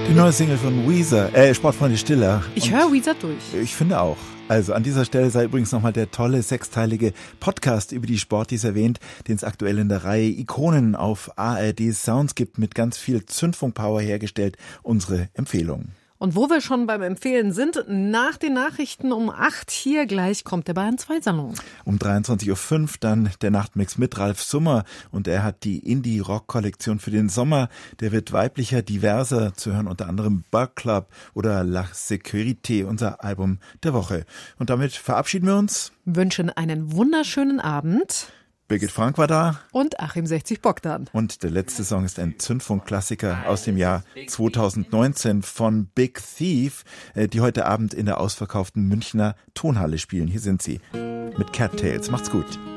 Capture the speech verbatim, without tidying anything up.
Die neue Single von Weezer, äh, Sportfreunde Stiller. Ich höre Weezer durch. Ich finde auch. Also an dieser Stelle sei übrigens nochmal der tolle sechsteilige Podcast über die Sportis erwähnt, den es aktuell in der Reihe Ikonen auf A R D Sounds gibt, mit ganz viel Zündfunkpower hergestellt. Unsere Empfehlung. Und wo wir schon beim Empfehlen sind, nach den Nachrichten um acht hier gleich kommt der Bayern zwei Salon. Um dreiundzwanzig Uhr fünf dann der Nachtmix mit Ralf Summer und er hat die Indie-Rock-Kollektion für den Sommer. Der wird weiblicher, diverser zu hören, unter anderem Bug Club oder La Sécurité, unser Album der Woche. Und damit verabschieden wir uns. Wünschen einen wunderschönen Abend. Birgit Frank war da. Und Achim sechzig Bogdan. Und der letzte Song ist ein Zündfunk-Klassiker aus dem Jahr zweitausendneunzehn von Big Thief, die heute Abend in der ausverkauften Münchner Tonhalle spielen. Hier sind sie mit Cattails. Macht's gut.